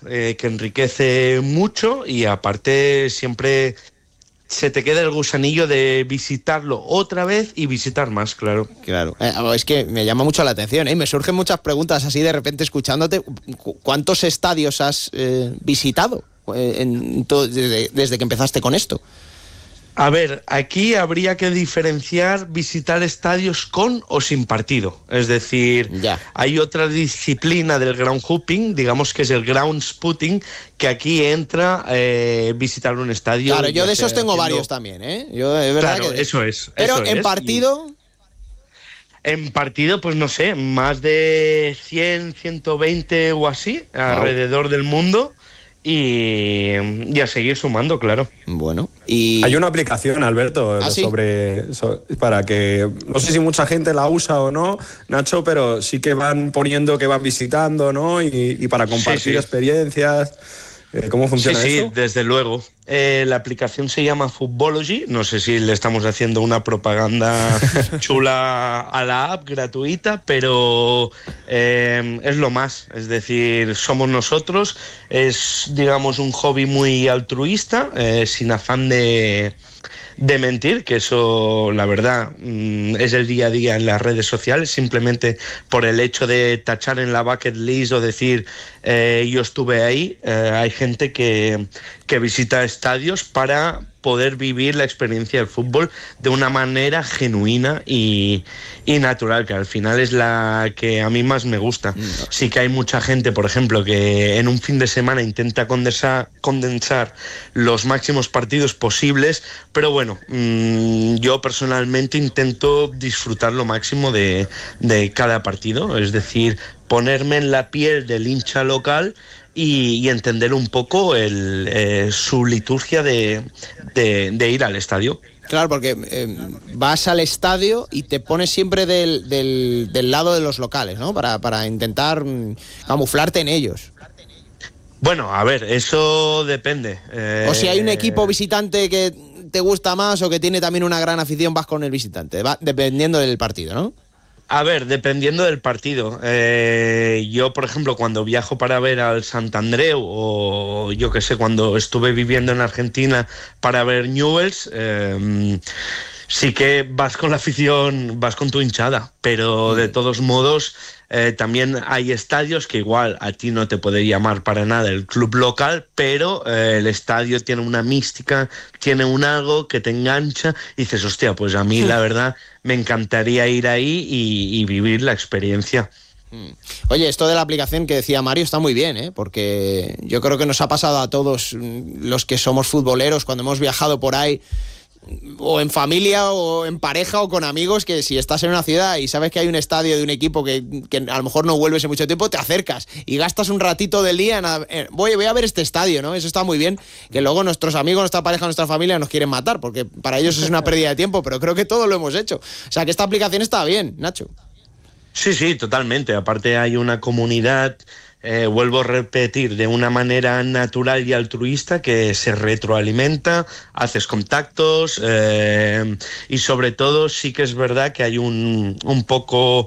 que enriquece mucho y aparte siempre se te queda el gusanillo de visitarlo otra vez y visitar más, claro. Claro, es que me llama mucho la atención, me surgen muchas preguntas así de repente escuchándote. ¿Cuántos estadios has visitado desde que empezaste con esto? A ver, aquí habría que diferenciar visitar estadios con o sin partido. Es decir, hay otra disciplina del ground hopping, digamos que es el ground spotting, que aquí entra visitar un estadio. Claro, yo de esos tengo varios también, Yo, es verdad claro, que... eso es. Pero eso en es. partido... En partido, pues no sé, más de 100, 120 o así, alrededor del mundo. Y a seguir sumando, claro. Bueno, y... Hay una aplicación, Alberto, ¿sí? para que... No sé si mucha gente la usa o no, Nacho, pero sí que van poniendo que van visitando, ¿no? Y para compartir experiencias. ¿Cómo funciona eso? Sí, desde luego. La aplicación se llama Footballogy. No sé si le estamos haciendo una propaganda chula a la app gratuita, pero es lo más. Es decir, somos nosotros. Es, digamos, un hobby muy altruista, sin afán de mentir, que eso, la verdad, es el día a día en las redes sociales, simplemente por el hecho de tachar en la bucket list o decir yo estuve ahí. Hay gente que visita estadios para poder vivir la experiencia del fútbol de una manera genuina y natural, que al final es la que a mí más me gusta. Sí que hay mucha gente, por ejemplo, que en un fin de semana intenta condensar los máximos partidos posibles, pero bueno, yo personalmente intento disfrutar lo máximo de cada partido, es decir, ponerme en la piel del hincha local y entender un poco su liturgia de ir al estadio. Claro, porque vas al estadio y te pones siempre del lado de los locales, ¿no? Para intentar camuflarte en ellos. Bueno, a ver, eso depende. O si hay un equipo visitante que te gusta más o que tiene también una gran afición, vas con el visitante, dependiendo del partido, ¿no? A ver, dependiendo del partido. Yo, por ejemplo, cuando viajo para ver al Sant Andreu o yo qué sé, cuando estuve viviendo en Argentina para ver Newell's, sí que vas con la afición, vas con tu hinchada, pero de todos modos también hay estadios que igual a ti no te puede llamar para nada el club local, pero el estadio tiene una mística, tiene un algo que te engancha y dices, hostia, pues a mí la verdad me encantaría ir ahí y vivir la experiencia. Oye, esto de la aplicación que decía Mario está muy bien, porque yo creo que nos ha pasado a todos los que somos futboleros cuando hemos viajado por ahí, o en familia o en pareja o con amigos, que si estás en una ciudad y sabes que hay un estadio de un equipo que a lo mejor no vuelves en mucho tiempo, te acercas y gastas un ratito del día voy a ver este estadio, ¿no? Eso está muy bien, que luego nuestros amigos, nuestra pareja, nuestra familia nos quieren matar, porque para ellos es una pérdida de tiempo, pero creo que todos lo hemos hecho. O sea, que esta aplicación está bien, Nacho. Sí, totalmente. Aparte hay una comunidad, vuelvo a repetir, de una manera natural y altruista que se retroalimenta, haces contactos y sobre todo sí que es verdad que hay un poco...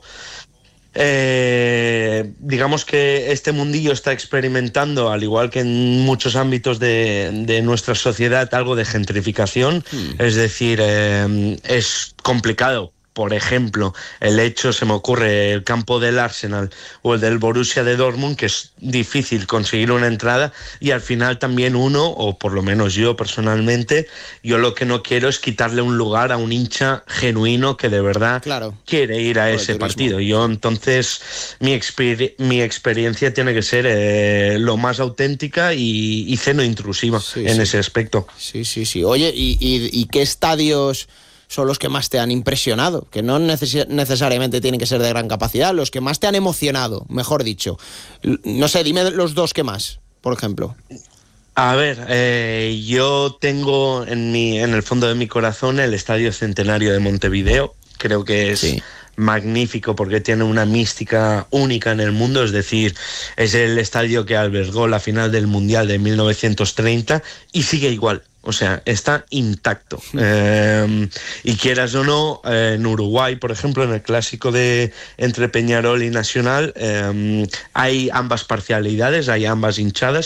digamos que este mundillo está experimentando, al igual que en muchos ámbitos de nuestra sociedad, algo de gentrificación. Es decir, es complicado. Por ejemplo, el hecho, se me ocurre, el campo del Arsenal o el del Borussia de Dortmund, que es difícil conseguir una entrada y al final también uno, o por lo menos yo personalmente, yo lo que no quiero es quitarle un lugar a un hincha genuino que de verdad quiere ir a ese partido. Yo entonces, mi experiencia tiene que ser lo más auténtica y cero intrusiva en ese aspecto. Sí. Oye, ¿y qué estadios son los que más te han impresionado? Que no necesariamente tienen que ser de gran capacidad, los que más te han emocionado, mejor dicho. No sé, dime los dos que más, por ejemplo. A ver, yo tengo en el fondo de mi corazón el Estadio Centenario de Montevideo. Creo que es magnífico porque tiene una mística única en el mundo, es decir, es el estadio que albergó la final del Mundial de 1930 y sigue igual. O sea, está intacto. Y quieras o no, en Uruguay, por ejemplo, en el clásico entre Peñarol y Nacional, hay ambas parcialidades, hay ambas hinchadas,